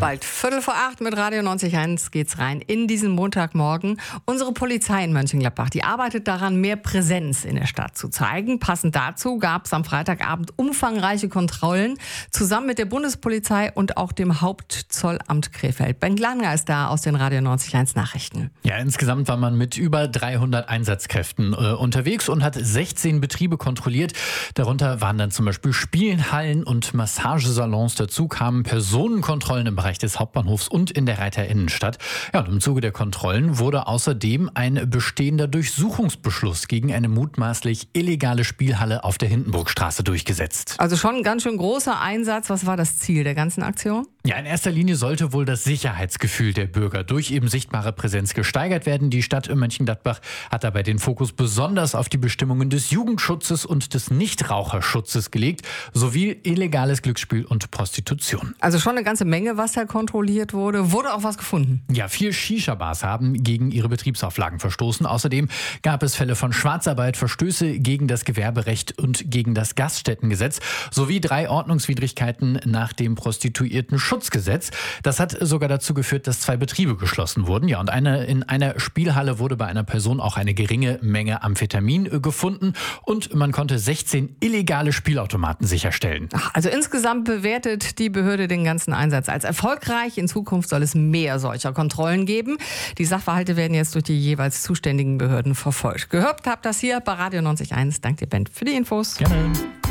Bald 7:45 mit Radio 90.1 geht's rein in diesen Montagmorgen. Unsere Polizei in Mönchengladbach, die arbeitet daran, mehr Präsenz in der Stadt zu zeigen. Passend dazu gab es am Freitagabend umfangreiche Kontrollen zusammen mit der Bundespolizei und auch dem Hauptzollamt Krefeld. Ben Glanger ist da aus den Radio 90.1 Nachrichten. Ja, insgesamt war man mit über 300 Einsatzkräften unterwegs und hat 16 Betriebe kontrolliert. Darunter waren dann zum Beispiel Spielhallen und Massagesalons. Dazu kamen Personenkontrollen im Bereich des Hauptbahnhofs und in der Reiter-Innenstadt. Ja, und im Zuge der Kontrollen wurde außerdem ein bestehender Durchsuchungsbeschluss gegen eine mutmaßlich illegale Spielhalle auf der Hindenburgstraße durchgesetzt. Also schon ein ganz schön großer Einsatz. Was war das Ziel der ganzen Aktion? Ja, in erster Linie sollte wohl das Sicherheitsgefühl der Bürger durch eben sichtbare Präsenz gesteigert werden. Die Stadt Mönchengladbach hat dabei den Fokus besonders auf die Bestimmungen des Jugendschutzes und des Nichtraucherschutzes gelegt, sowie illegales Glücksspiel und Prostitution. Also schon eine ganze Menge, was da kontrolliert wurde. Wurde auch was gefunden? Ja, 4 Shisha-Bars haben gegen ihre Betriebsauflagen verstoßen. Außerdem gab es Fälle von Schwarzarbeit, Verstöße gegen das Gewerberecht und gegen das Gaststättengesetz sowie 3 Ordnungswidrigkeiten nach dem Prostituiertenschutzgesetz. Das hat sogar dazu geführt, dass 2 Betriebe geschlossen wurden. Ja, und in einer Spielhalle wurde bei einer Person auch eine geringe Menge Amphetamin gefunden und man konnte 16 illegale Spielautomaten sicherstellen. Also insgesamt bewertet die Behörde den ganzen Einsatz als erfolgreich. In Zukunft soll es mehr solcher Kontrollen geben. Die Sachverhalte werden jetzt durch die jeweils zuständigen Behörden verfolgt. Gehört habt das hier bei Radio 90.1. Danke dir, Ben, für die Infos. Gerne.